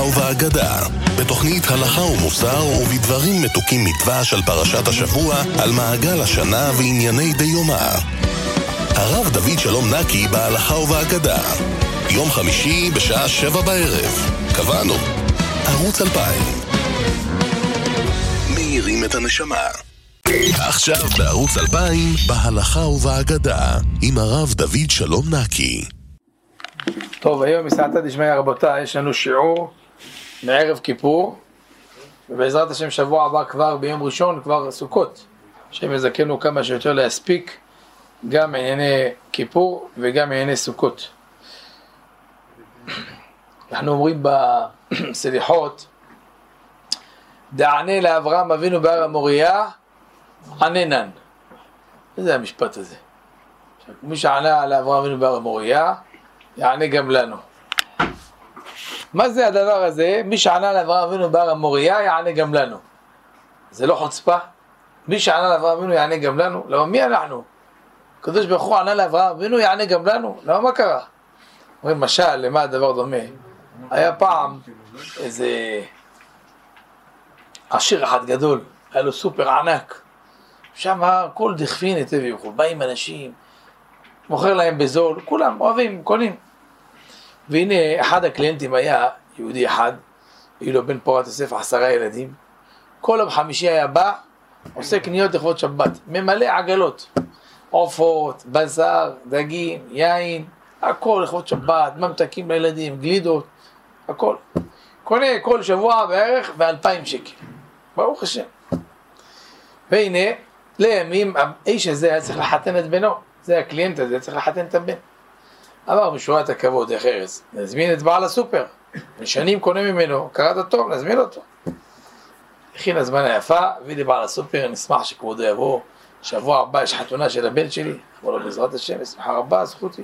ובאגדה, בתוכנית הלכה ומוסר ובדברים מתוקים מדבש על פרשת השבוע, על מעגל השנה וענייני דיומא. הרב דוד שלום נקי בהלכה ובאגדה, יום חמישי בשעה 7 בערב. קבענו, ערוץ 2000. מאירים את הנשמה. עכשיו בערוץ 2000, בהלכה ובאגדה, עם הרב דוד שלום נקי. טוב, היום מסעתא דשמיא רבותיי, יש לנו שיעור מערב כיפור, ובעזרת השם שבוע הבא כבר ביום ראשון, כבר סוכות. השם יזכנו כמה שיותר להספיק, גם ענייני כיפור וגם ענייני סוכות. אנחנו אומרים בסליחות, דענה לאברהם אבינו בהר המוריה, עננן. איזה המשפט הזה? מי שענה לאברהם אבינו בהר המוריה, יענה גם לנו. מה זה הדבר הזה? מי שענה לאברהם אבינו בהר המוריה, יענה גם לנו. זה לא חוצפה? מי שענה לאברהם אבינו, יענה גם לנו? למה מי אנחנו? הקדוש ברוך הוא ענה לאברהם אבינו, יענה גם לנו? למה מה קרה? אומרים, משל, למה הדבר דומה? היה פעם איזה עשיר אחד גדול, היה לו סופר ענק. שם כל דכפין היטב ויכול, באים אנשים, מוכר להם בזול, כולם אוהבים, קונים. והנה אחד הקליינטים היה יהודי אחד, היו לו בן פורת יוסף 10 ילדים. כל יום חמישי היה בא, עושה קניות לכבוד שבת, ממלא עגלות, עופות, בשר, דגים, יין, הכל לכבוד שבת, ממתקים לילדים, גלידות, הכל. קונה כל שבוע בערך ב2,000 שקל, ברוך השם. והנה לימים האיש הזה היה צריך לחתן את בנו, זה הקליינט הזה צריך לחתן את הבן. אמר משורת הכבוד, איך ארז, נזמין את בעל הסופר, שנים קונה ממנו, קראת טוב, נזמין אותו. הכין הזמן היפה, הביא לי בעל הסופר, נשמח שכבודו יבוא, שבוע הבא יש חתונה של הבן שלי, אמר לו בעזרת השם, שמחה רבה, זכותי.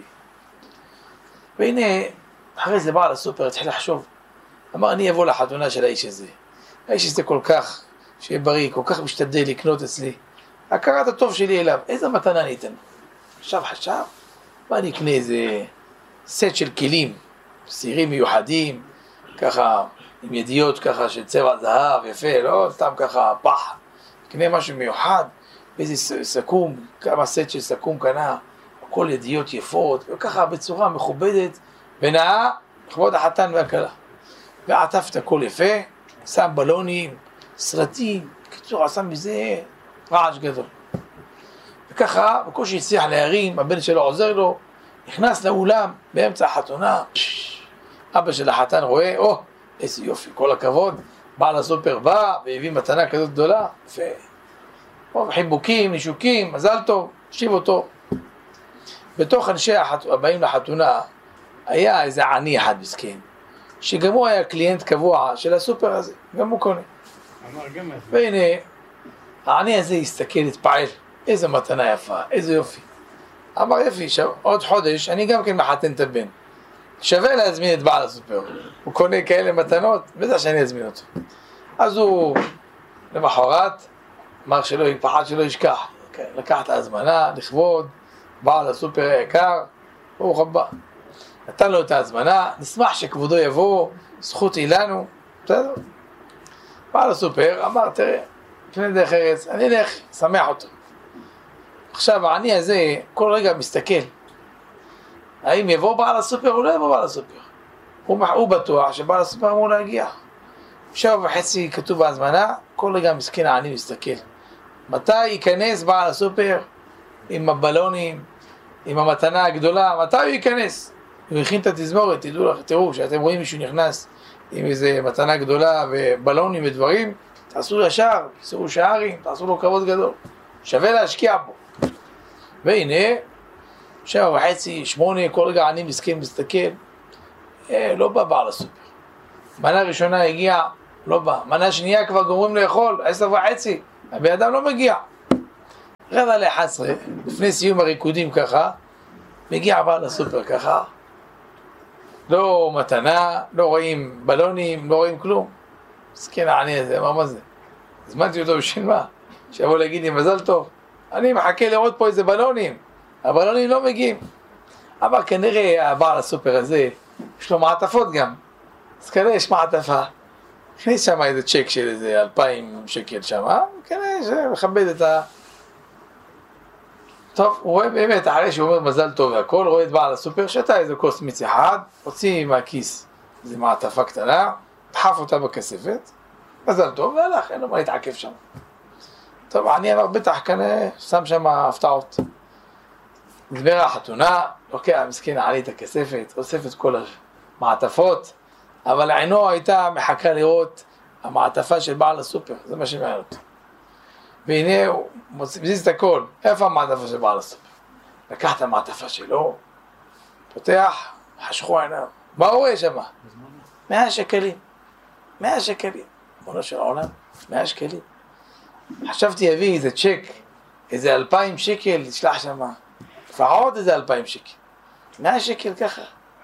והנה, אחרי זה בעל הסופר התחיל לחשוב, אמר אני אבוא לחתונה של האיש הזה. האיש הזה כל כך, שיהיה בריא, כל כך משתדל לקנות אצלי, הכרת הטוב שלי אליו, איזה מתנה אני אתן? חשב, מה אני אקנה איזה סט של כלים, סירים מיוחדים, ככה, עם ידיות ככה של צבע זהב, יפה, לא סתם ככה פח, אקנה משהו מיוחד, באיזה סכום, כמה סט של סכום קנה, כל ידיות יפות, וככה בצורה מכובדת, ונאה, לכבוד החתן והכלה. ועטף את הכל יפה, שם בלונים, סרטים, בקיצור, עשה מזה רעש גדול. וככה, בקושי הצליח להרים, הבן שלו עוזר לו, נכנס לאולם באמצע החתונה, אבא של החתן רואה, איזה יופי, כל הכבוד, בעל הסופר בא והביא מתנה כזאת גדולה, חיבוקים, נישוקים, מזל טוב, שיב אותו. בתוך אנשי הבאים לחתונה, היה איזה עני אחד מסכן, שגם הוא היה קליינט קבוע של הסופר הזה, גם הוא קונה. והנה, העני הזה הסתכל, התפעל, איזה מתנה יפה, איזה יופי. אמר יפי, עוד חודש אני גם כן מחתן את הבן. שווה להזמין את בעל הסופר. הוא קונה כאלה מתנות, בזה שאני אזמין אותו. אז הוא, למחרת, אמר פחד שלא ישכח. לקח את ההזמנה, לכבוד, בעל הסופר היקר, ברוך הבא. נתן לו את ההזמנה, נשמח שכבודו יבוא, זכות אילנו, בסדר? בעל הסופר אמר, תראה, לפני דרך ארץ, אני אלך, שמח אותו. עכשיו העני הזה כל רגע מסתכל, האם יבוא בעל הסופר או לא יבוא בעל הסופר? הוא בטוח שבעל הסופר אמור להגיע. 7:30 כתוב בהזמנה, כל רגע מסכן העני מסתכל. מתי ייכנס בעל הסופר עם הבלונים, עם המתנה הגדולה, מתי הוא ייכנס? הוא הכין את התזמורת, תראו, שאתם רואים מישהו נכנס עם איזה מתנה גדולה ובלונים ודברים, תעשו ישר, תעשו שערים, תעשו לו כבוד גדול. שווה להשקיע פה. והנה, 7:30, 8, כל רגע אני מסכים, מסתכל, לא בא בעל הסופר. מנה ראשונה הגיע, לא בא. מנה שנייה כבר גומרים לאכול, 10:30, הבן אדם לא מגיע. 10:45, לפני סיום הריקודים ככה, מגיע בעל הסופר ככה, לא מתנה, לא רואים בלונים, לא רואים כלום. מסכן העני הזה, מה זה? הזמנתי אותו בשביל מה? שיבוא להגיד לי מזל טוב. אני מחכה לראות פה איזה בלונים, הבלונים לא מגיעים. אבל כנראה הבעל הסופר הזה, יש לו מעטפות גם. אז כנראה יש מעטפה, הכניס שם איזה צ'ק של איזה 2,000 שקל שם, כנראה שמכבד את ה... טוב, הוא רואה באמת, אחרי שהוא אומר מזל טוב והכל, רואה את בעל הסופר, שתה איזה כוס מיץ אחד, הוציא מהכיס איזו מעטפה קטנה, דחף אותה בכספת, מזל טוב, והלך, אין לו מה להתעכב שם. טוב, אני אמר, בטח, כנראה, שם שם הפתעות. נדבר החתונה, לוקח, מסכן, עלי את הכספת, אוסף את כל המעטפות, אבל עינו הייתה מחכה לראות המעטפה של בעל הסופר, זה מה שמעניין אותו. והנה הוא מזיז את הכל, איפה המעטפה של בעל הסופר? לקח את המעטפה שלו, פותח, חשכו עיניו, מה הוא רואה שם? 100 שקלים, 100 שקלים, בונו של העולם, 100 שקלים. חשבתי יביא איזה צ'ק, איזה 2,000 שקל, תשלח שם, לפחות איזה 2,000 שקל, 100 שקל ככה.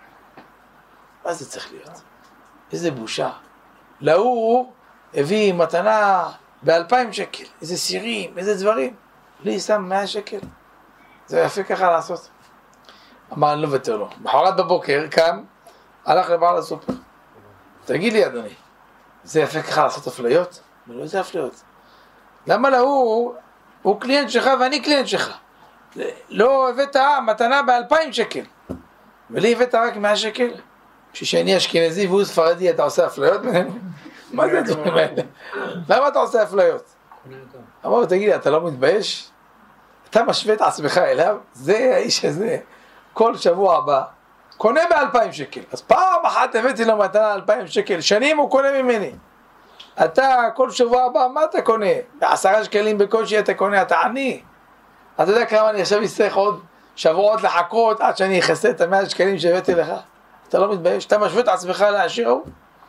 מה זה צריך להיות? איזה בושה. להוא הביא מתנה ב2,000 שקל, איזה סירים, איזה דברים. לי שם 100 שקל. זה יפה ככה לעשות. אמר, אני לא ותר לו. בחרת בבוקר, קם, הלך לבעל הסופר. תגיד לי, אדוני, זה יפה ככה לעשות אפליות? לא, זה אפליות. למה להוא, הוא קליינט שלך ואני קליינט שלך. לא הבאת מתנה ב2,000 שקל. ולי הבאת רק 100 שקל. כשאני אשכנזי והוא ספרדי, אתה עושה אפליות בינינו? מה זה הדברים האלה? למה אתה עושה אפליות? אמרו, תגיד לי, אתה לא מתבייש? אתה משווה את עצמך אליו? זה האיש הזה, כל שבוע הבא, קונה ב2,000 שקל. אז פעם אחת הבאתי לו מתנה 2,000 שקל, שנים הוא קונה ממני. אתה כל שבוע הבא, מה אתה קונה? ב10 שקלים בקושי אתה קונה, אתה עני. אתה יודע כמה אני עכשיו אצטרך עוד שבועות לחכות עד שאני אכסה את 100 שקלים שהבאתי לך? אתה לא מתבייש? אתה משווה את עצמך לעשיר ההוא?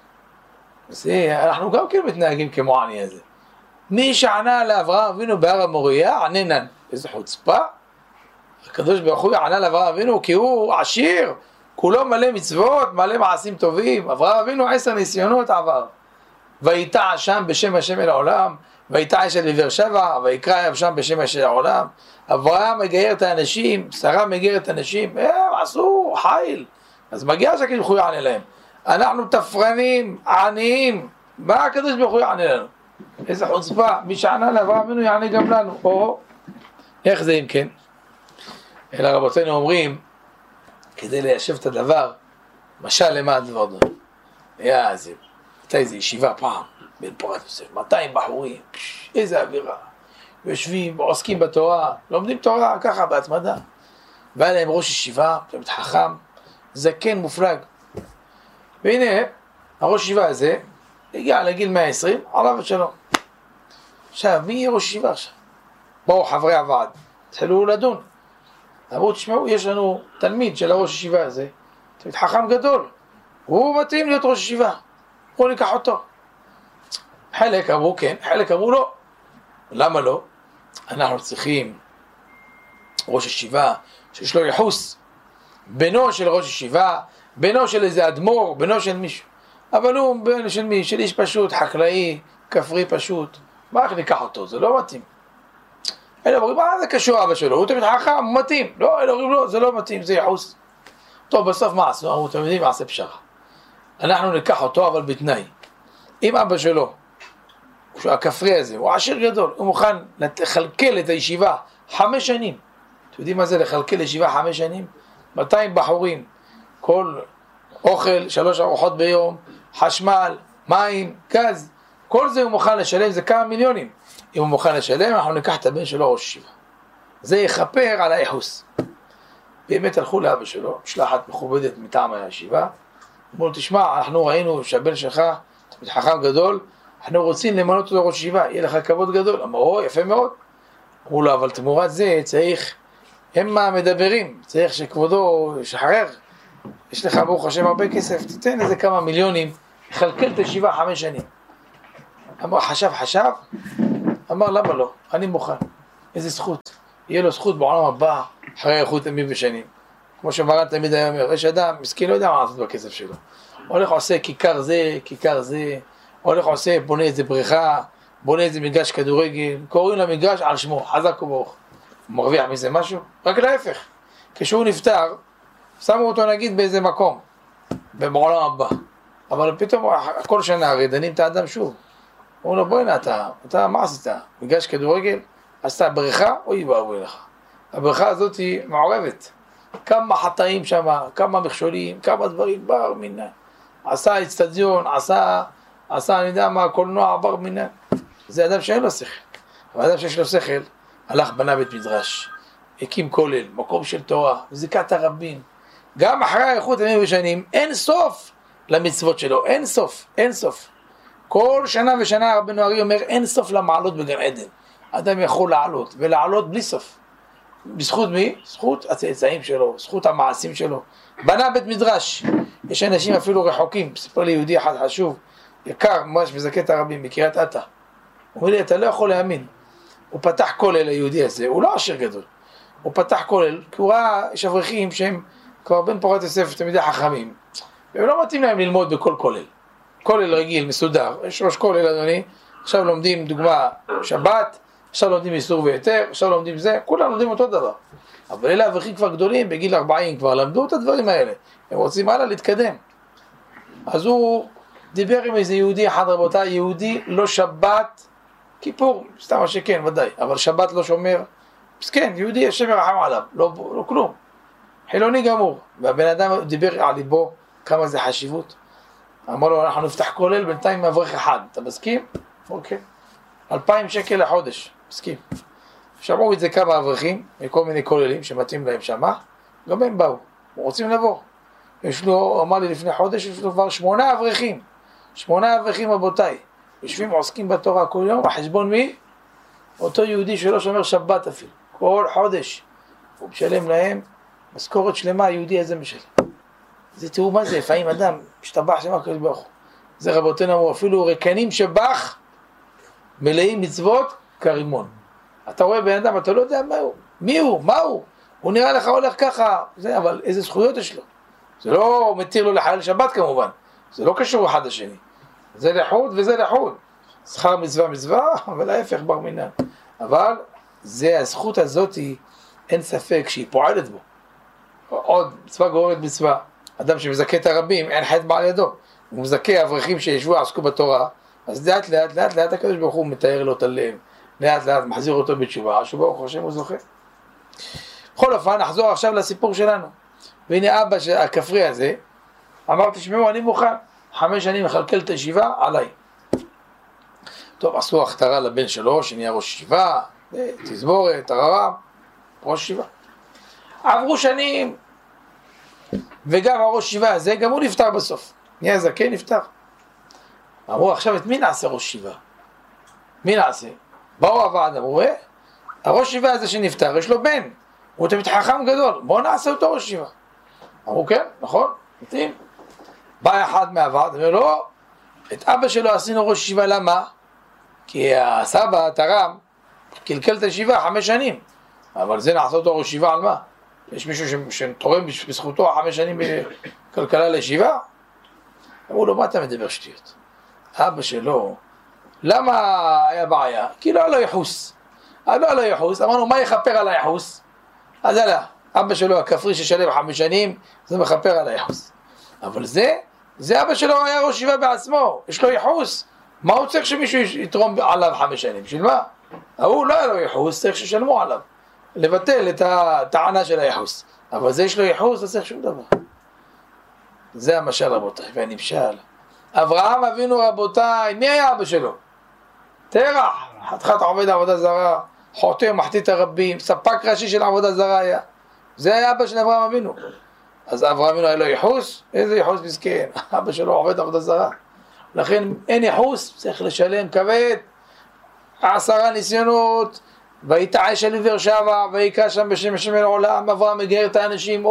אנחנו גם כאילו מתנהגים כמו עני הזה. מי שענה לאברהם אבינו בהר המוריה, עננן. איזה חוצפה. הקדוש ברוך הוא ענה לאברהם אבינו כי הוא עשיר, כולו מלא מצוות, מלא מעשים טובים. אברהם אבינו 10 ניסיונות עבר. ויטע שם בשם השם אל העולם, ויטע אשת בבאר שבע, ויקרא שם בשם השם אל העולם. אברהם מגייר את האנשים, שרה מגייר את האנשים, הם עשו חיל. אז מגיע שהקדוש ברוך הוא יענה להם. אנחנו תפרנים, עניים, מה הקדוש ברוך הוא יענה לנו? איזה חוצפה, מי שענה לאברהם אבינו יענה גם לנו. או, איך זה אם כן? אלא רבותינו אומרים, כדי ליישב את הדבר, משל למה הדבר דו. היה איזה ישיבה פעם, בין פורת יוסף, 200 בחורים, איזה אווירה. יושבים, עוסקים בתורה, לומדים תורה ככה בהתמדה. והיה להם ראש ישיבה, תמיד חכם, זקן מופלג. והנה, הראש ישיבה הזה, הגיע לגיל 120, עליו ושלום. עכשיו, מי יהיה ראש ישיבה עכשיו? באו חברי הוועד, התחילו לדון. אמרו, תשמעו, יש לנו תלמיד של הראש ישיבה הזה, תמיד חכם גדול, הוא מתאים להיות ראש ישיבה, בואו ניקח אותו. חלק אמרו כן, חלק אמרו לא. למה לא? אנחנו צריכים ראש ישיבה שיש לו יחוס, בינו של ראש ישיבה, בינו של איזה אדמו"ר, בינו של מישהו. אבל הוא בן של מי? של איש פשוט, חקלאי, כפרי פשוט. מה איך ניקח אותו? זה לא מתאים. אלה אומרים, מה זה קשור אבא שלו? הוא תמיד חכם, הוא מתאים. לא, אלה אומרים, לא, זה לא מתאים, זה יחוס. טוב, בסוף מה עשו? אמרו, אתם יודעים, מעשה פשרה. אנחנו ניקח אותו, אבל בתנאי. אם אבא שלו, הכפרי הזה, הוא עשיר גדול, הוא מוכן לחלקל את הישיבה 5 שנים. אתם יודעים מה זה לחלקל ישיבה 5 שנים? 200 בחורים, כל אוכל, 3 ארוחות ביום, חשמל, מים, גז, כל זה הוא מוכן לשלם, זה כמה מיליונים. אם הוא מוכן לשלם, אנחנו ניקח את הבן שלו ראש ישיבה. זה יכפר על היחוס. באמת הלכו לאבא שלו, משלחת מכובדת מטעם הישיבה, אמרו לו, תשמע, אנחנו ראינו שהבן שלך, תמיד חכם גדול, אנחנו רוצים למנות אותו ראש ישיבה, יהיה לך כבוד גדול. אמרו, יפה מאוד. אמרו לו, אבל תמורת זה צריך, הם מה מדברים, צריך שכבודו ישחרר, יש לך ברוך השם הרבה כסף, תתן איזה כמה מיליונים, חלקל את הישיבה 5 שנים. אמר, חשב, אמר, למה לא? אני מוכן. איזה זכות. יהיה לו זכות בעולם הבא, אחרי איכות ימים ושנים. כמו שמרן תמיד היה אומר, יש אדם, מסכין לא יודע מה לעשות בכסף שלו. הולך עושה כיכר זה, הולך עושה, בונה איזה בריכה, בונה איזה מגרש כדורגל, קוראים למגרש על שמו, חזק וברוך. הוא מרוויח מזה משהו? רק להפך. כשהוא נפטר, שמו אותו נגיד באיזה מקום, בעולם הבא. אבל פתאום כל שנה הרי דנים את האדם שוב. אומרים לו, בואי הנה, אתה מה עשית? מגרש כדורגל? עשתה בריכה? אוי ואבוי לך. הבריכה הזאת היא מעורבת. כמה חטאים שם, כמה מכשולים, כמה דברים, בר מינן. עשה אצטדיון, עשה אני יודע מה, קולנוע, בר מינן. זה אדם שאין לו שכל. אבל אדם שיש לו שכל, הלך בנה בית מדרש, הקים כולל, מקום של תורה, זיקת הרבים. גם אחרי האיכות ימים ושנים, אין סוף למצוות שלו, אין סוף, אין סוף. כל שנה ושנה רבנו ארי אומר, אין סוף למעלות בגן עדן. אדם יכול לעלות, ולעלות בלי סוף. בזכות מי? זכות הצאצאים שלו, זכות המעשים שלו. בנה בית מדרש. יש אנשים אפילו רחוקים, סיפר לי יהודי אחד חשוב, יקר, ממש מזכת הרבים, בקריית אתא. הוא אומר לי, אתה לא יכול להאמין. הוא פתח כולל היהודי הזה, הוא לא עשיר גדול. הוא פתח כולל, כי הוא ראה, יש אברכים שהם כבר בן פורת יוסף, תלמידי חכמים. והם לא מתאים להם ללמוד בכל כולל. כולל רגיל, מסודר. יש ראש כולל, אדוני. עכשיו לומדים, דוגמה, שבת, עכשיו לומדים איסור ויתר, עכשיו לומדים זה, כולם לומדים אותו דבר. אבל אלה אברכים כבר גדולים, בגיל 40 כבר למדו את הדברים האלה. הם רוצים הלאה להתקדם. אז הוא דיבר עם איזה יהודי אחד, רבותיי, יהודי לא שבת, כיפור, סתם מה שכן, ודאי, אבל שבת לא שומר, אז כן, יהודי השם ירחם עליו, לא כלום. חילוני גמור. והבן אדם דיבר על ליבו כמה זה חשיבות. אמר לו, אנחנו נפתח כולל בינתיים מאברך אחד, אתה מסכים? אוקיי. 2,000 שקל לחודש, מסכים. שמעו את זה כמה אברכים, מכל מיני כוללים שמתאים להם שמה, גם הם באו, רוצים לבוא. יש לו, אמר לי לפני חודש, יש לו כבר 8 אברכים. 8 אברכים רבותיי. יושבים עוסקים בתורה כל יום, החשבון מי? אותו יהודי שלא שומר שבת אפילו. כל חודש. הוא משלם להם משכורת שלמה, היהודי הזה משלם. זה תראו מה זה, לפעמים אדם משתבח שמה כזה ברוך. זה רבותינו אמרו, אפילו רקנים שבח מלאים מצוות כרימון. אתה רואה בן אדם, אתה לא יודע מה הוא. מי הוא? מה הוא? הוא נראה לך הולך ככה, זה, אבל איזה זכויות יש לו. זה לא מתיר לו לחלל שבת כמובן. זה לא קשור אחד לשני. זה לחוד וזה לחוד. שכר מצווה מצווה, אבל ההפך בר מינן. אבל זה הזכות הזאת, אין ספק שהיא פועלת בו. עוד מצווה גוררת מצווה. אדם שמזכה את הרבים, אין חטא בעל ידו. הוא מזכה אברכים שישבו, עסקו בתורה, אז לאט הקדוש ברוך הוא מתאר לו את הלב. לאט מחזיר אותו בתשובה, שברוך הוא השם הוא זוכה. בכל אופן, נחזור עכשיו לסיפור שלנו. והנה אבא הכפרי הזה, אמר, תשמעו, אני מוכן. 5 שנים מחלקל את הישיבה עליי. טוב, עשו הכתרה לבן שלו, שנהיה ראש ישיבה, תזמורת, הררם, ראש ישיבה. עברו שנים, וגם הראש ישיבה הזה, גם הוא נפטר בסוף. נהיה זקן, נפטר. אמרו, עכשיו את מי נעשה ראש ישיבה? מי נעשה? באו הוועד, אמרו, הראש ישיבה הזה שנפטר, יש לו בן. הוא תמיד חכם גדול, בואו נעשה אותו ראש ישיבה. אמרו, כן, נכון, מתאים. בא אחד מהוועד, אומר לו, את אבא שלו עשינו ראש ישיבה, למה? כי הסבא, תרם, קלקל את הישיבה 5 שנים. אבל זה נעשה אותו ראש ישיבה על מה? יש מישהו שתורם בזכותו 5 שנים בכלכלה לישיבה? אמרו לו, מה אתה מדבר שטויות? אבא שלו, למה היה בעיה? כי לא היה לו יחוס. לא היה לו יחוס, אמרנו, מה יכפר על היחוס? אז יאללה, אבא שלו הכפרי ששלם 5 שנים, זה מכפר על היחוס. אבל זה אבא שלו היה ראש ישיבה בעצמו, יש לו יחוס. מה הוא צריך שמישהו יתרום עליו 5 שנים? בשביל מה? הוא לא היה לו יחוס, צריך ששלמו עליו. לבטל את הטענה של היחוס. אבל זה יש לו יחוס, לא צריך שום דבר. זה המשל רבותיי, והנמשל. אברהם אבינו רבותיי, מי היה אבא שלו? תרח, חתיכת עובד עבודה זרה, חוטא ומחטיא הרבים, ספק ראשי של עבודה זרה היה. זה היה אבא של אברהם אבינו. אז אברהם אבינו היה לו יחוס? איזה יחוס מסכן? אבא שלו עובד עבודה זרה. לכן אין יחוס, צריך לשלם כבד. 10 ניסיונות, ויתעש אל עבר שבע, ויקע שם בשם השם אל העולם, אברהם מגייר את האנשים,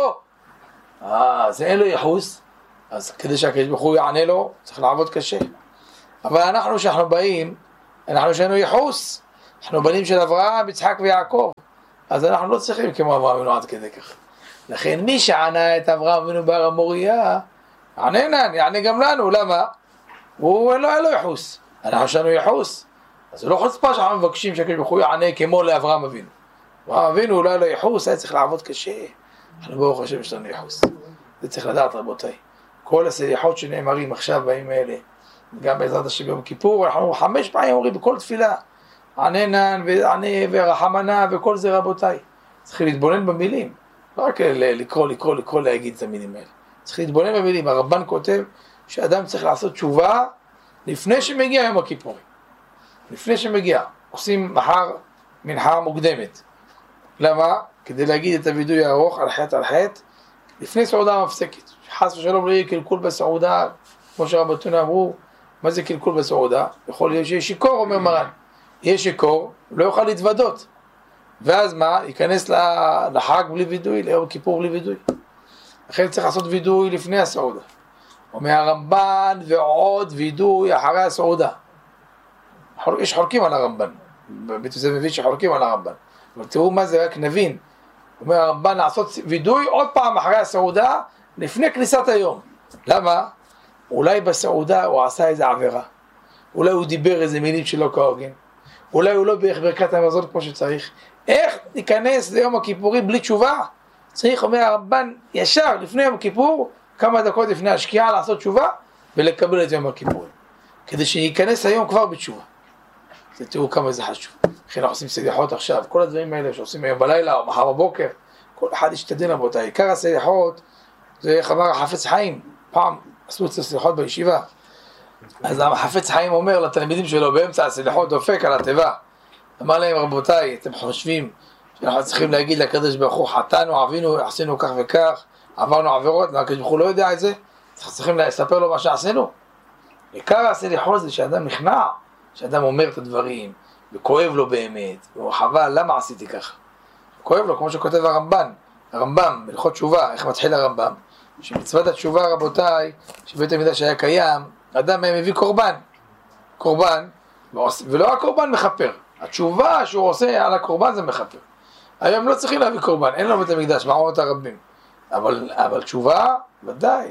זה אין לו יחוס. אז כדי שהקדוש ברוך הוא יענה לו, צריך לעבוד קשה. אבל אנחנו שאנחנו באים, אנחנו שאנו יחוס. אנחנו בנים של אברהם, יצחק ויעקב. אז אנחנו לא צריכים כמו אברהם אבינו עד כדי כך. לכן מי שענה את אברהם אבינו בהר המוריה, יענה גם לנו, למה? הוא לא היה לו יחוס. אנחנו שאנו יחוס. אז זה לא חוצפה שאנחנו מבקשים שהקדוש ברוך הוא יענה כמו לאברהם אבינו. אברהם אבינו הוא לא היה לו יחוס, היה צריך לעבוד קשה. אנחנו ברוך השם יש לנו יחוס. זה צריך לדעת רבותיי. כל הסליחות שנאמרים עכשיו בימים האלה, גם בעזרת השם ביום כיפור, אנחנו 5 פעמים אומרים בכל תפילה, עננן וענה ורחמנה וכל זה רבותיי. צריכים להתבונן במילים, לא רק לקרוא, להגיד את המילים האלה. צריך להתבונן במילים. הרמב"ן כותב שאדם צריך לעשות תשובה לפני שמגיע יום הכיפורים. לפני שמגיע, עושים מחר מנחה מוקדמת. למה? כדי להגיד את הווידוי הארוך על חטא על חטא, לפני סעודה מפסקת. חס ושלום לא יהיה קלקול בסעודה, כמו שרבותינו אמרו, מה זה קלקול בסעודה? יכול להיות שיש שיכור, אומר מרן. יהיה שיכור, לא יוכל להתוודות. ואז מה? ייכנס לחג בלי וידוי, ליום כיפור בלי וידוי. לכן צריך לעשות וידוי לפני הסעודה. אומר הרמב"ן ועוד וידוי אחרי הסעודה. יש חולקים על הרמב"ן. בית יוסף מבין שחולקים על הרמב"ן. אבל תראו מה זה, רק נבין. אומר הרמב"ן לעשות וידוי עוד פעם אחרי הסעודה, לפני כניסת היום. למה? אולי בסעודה הוא עשה איזה עבירה. אולי הוא דיבר איזה מילים שלא כהוגן. אולי הוא לא בערך ברכת המזון כמו שצריך. איך ניכנס ליום הכיפורים בלי תשובה? צריך, אומר הרמב"ן, ישר לפני יום הכיפור, כמה דקות לפני השקיעה לעשות תשובה, ולקבל את יום הכיפורים. כדי שייכנס היום כבר בתשובה. זה תראו כמה זה חשוב. לכן אנחנו עושים סליחות עכשיו, כל הדברים האלה שעושים היום בלילה או מחר בבוקר, כל אחד ישתדל רבותיי. עיקר הסליחות, זה איך אמר החפץ חיים, פעם עשו את הסליחות בישיבה. אז החפץ חיים אומר לתלמידים שלו באמצע הסליחות דופק על התיבה. אמר להם רבותיי, אתם חושבים שאנחנו צריכים להגיד לקדוש ברוך הוא חטאנו, עווינו, עשינו כך וכך, עברנו עבירות, והקדוש ברוך הוא לא יודע את זה, צריכים לספר לו מה שעשינו. עיקר הסליחות זה שאדם נכנע, שאדם אומר את הדברים, וכואב לו באמת, וחבל, למה עשיתי ככה? כואב לו, כמו שכותב הרמב"ם, בהלכות תשובה, איך מתחיל הרמב"ם? שמצוות התשובה רבותיי, שבית המקדש היה קיים, אדם מביא קורבן, ולא הקורבן מכפר. התשובה שהוא עושה על הקורבן זה מכפר. היום לא צריכים להביא קורבן, אין לו בית המקדש, מערות הרבים. אבל תשובה, ודאי.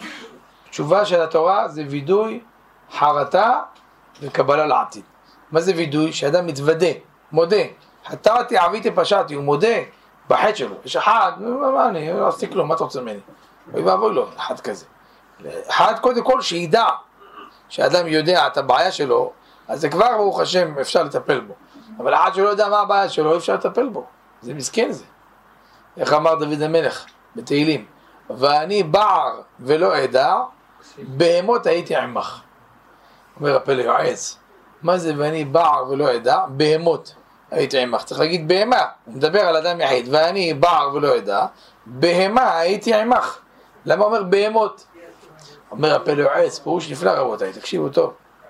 תשובה של התורה זה וידוי, חרטה וקבלה לעתיד. מה זה וידוי? שאדם מתוודה, מודה. חטאתי, עוויתי, פשעתי, הוא מודה בחטא שלו. יש אחד, אני לא עשיתי כלום, מה אתה רוצה ממני? אוי ואבוי לו, אחד כזה. אחד קודם כל שידע, שאדם יודע את הבעיה שלו, אז זה כבר ברוך השם אפשר לטפל בו. אבל אחד שלא יודע מה הבעיה שלו, אי אפשר לטפל בו. זה מסכן זה. איך אמר דוד המלך בתהילים? ואני בער ולא אדע, בהמות הייתי עמך. אומר הפלא יועץ, מה זה ואני בער ולא אדע? בהמות הייתי עמך. צריך להגיד בהמה, הוא מדבר על אדם יחיד, ואני בער ולא אדע, בהמה הייתי עמך. למה אומר בהמות? אומר הפלא יועץ, פירוש נפלא רבותיי, תקשיבו טוב.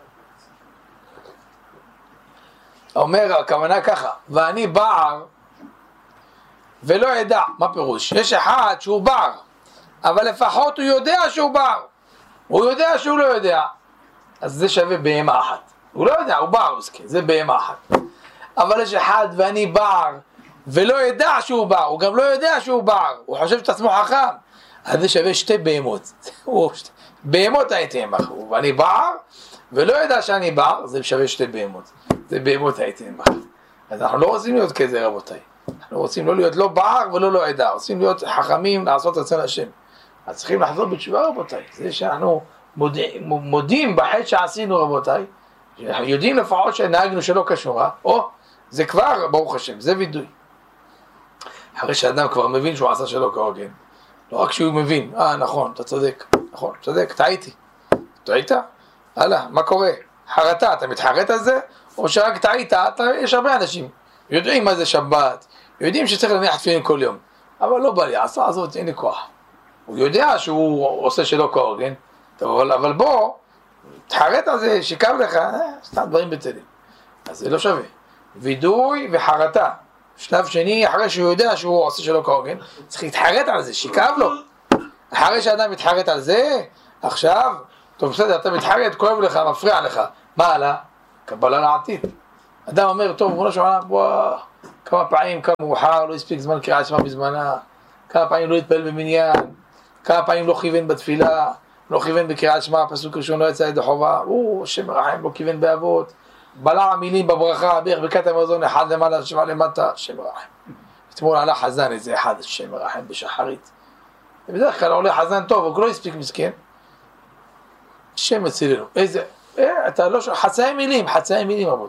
אומר, הכוונה ככה, ואני בער ולא ידע. מה פירוש? יש אחד שהוא בער, אבל לפחות הוא יודע שהוא בער. הוא יודע שהוא לא יודע. אז זה שווה בהמה אחת. הוא לא יודע, הוא בער, זה בהמה אחת. אבל יש אחד ואני בער ולא ידע שהוא בער, הוא גם לא יודע שהוא בער, הוא חושב את עצמו חכם. אז זה שווה 2 בהמות. בהמות הייתי עמך, ואני בער ולא ידע שאני בער, זה שווה 2 בהמות. זה בהמות הייתי עמך. אז אנחנו לא רוצים להיות כזה רבותיי. אנחנו רוצים לא להיות לא בער ולא לא ידע, רוצים להיות חכמים, לעשות רצון השם. אז צריכים לחזור בתשובה רבותיי. זה שאנחנו מודים בחטא שעשינו רבותיי, יודעים לפחות שנהגנו שלא כשורה, זה כבר ברוך השם, זה וידוי. אחרי שאדם כבר מבין שהוא עשה שלא כהוגן, לא רק שהוא מבין, נכון, אתה צודק, נכון, צודק, טעיתי. טעית? הלאה, מה קורה? חרטה, אתה מתחרט על זה? או שרק טעית, יש הרבה אנשים, יודעים מה זה שבת, יודעים שצריך להניח תפילין כל יום, אבל לא בא לי, עשה זאת, אין לי כוח. הוא יודע שהוא עושה שלא כהוגן, אבל בוא, תחרט על זה, שיקב לך, סתם דברים בצדים. אז זה לא שווה. וידוי וחרטה. שלב שני, אחרי שהוא יודע שהוא עושה שלא כהוגן, צריך להתחרט על זה, שיקב לו. אחרי שאדם מתחרט על זה, עכשיו, טוב בסדר, אתה מתחרט, כואב לך, מפריע לך. מה עלה? קבלה לעתיד. אדם אומר, טוב, בוא נשמע, כמה פעמים, כמה מאוחר, לא הספיק זמן קריאת שמע בזמנה, כמה פעמים לא התפעל במניין, כמה פעמים לא כיוון בתפילה, לא כיוון בקריאת שמע, הפסוק ראשון לא יצא ידי חובה, השם מרחם, לא כיוון באבות, בלע מילים בברכה, בערך ברכת המזון, אחד למעלה, 7 למטה, השם מרחם. אתמול עלה חזן איזה אחד, השם מרחם בשחרית. בדרך כלל עולה חזן טוב, הוא לא הספיק מסכן, השם יצילנו. איזה, אתה לא, חצאי מילים רבותיי.